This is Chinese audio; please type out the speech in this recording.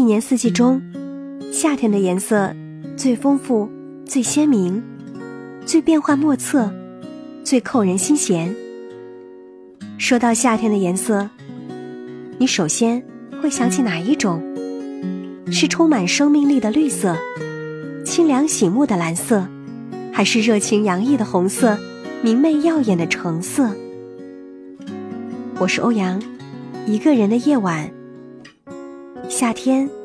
年四季中，夏天的颜色最丰富、最鲜明、最变幻莫测、最扣人心弦。说到夏天的颜色，你首先会想起哪一种？是充满生命力的绿色，清凉醒目的蓝色，还是热情洋溢的红色，明媚耀眼的橙色？我是欧阳，一个人的夜晚。夏天